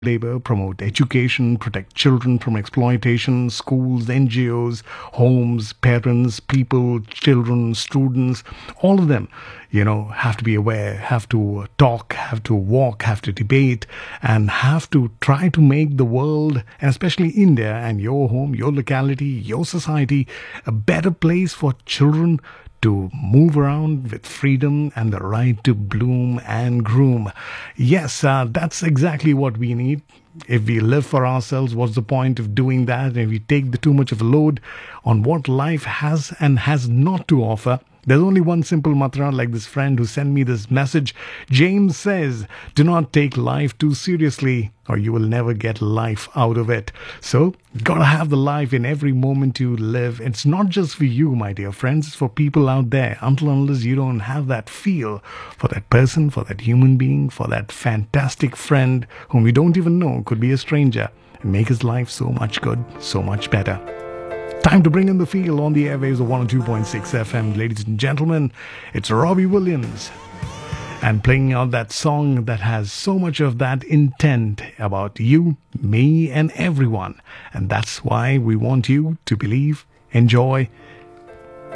labor, promote education, protect children from exploitation, schools, NGOs, homes, parents, people, children, students, all of them, have to be aware, have to talk, have to walk, have to debate, and have to try to make the world, and especially India and your home, your locality, your society, a better place for children to move around with freedom and the right to bloom and groom. Yes, that's exactly what we need. If we live for ourselves, what's the point of doing that? If we take the too much of a load on what life has and has not to offer, there's only one simple mantra, like this friend who sent me this message. James says, do not take life too seriously or you will never get life out of it. So, gotta have the life in every moment you live. It's not just for you, my dear friends. It's for people out there. Until unless you don't have that feel for that person, for that human being, for that fantastic friend whom you don't even know, could be a stranger, and make his life so much good, so much better. Time to bring in the feel on the airwaves of 102.6 FM. Ladies and gentlemen, it's Robbie Williams. And playing out that song that has so much of that intent about you, me, and everyone. And that's why we want you to believe, enjoy,